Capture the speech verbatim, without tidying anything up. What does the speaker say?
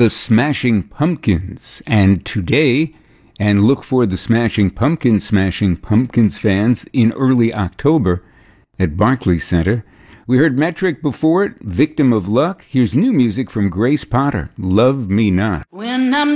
the Smashing Pumpkins. And today, and look for the Smashing Pumpkins, Smashing Pumpkins fans in early October at Barclays Center. We heard Metric before it, Victim of Luck. Here's new music from Grace Potter, Love Me Not. When I'm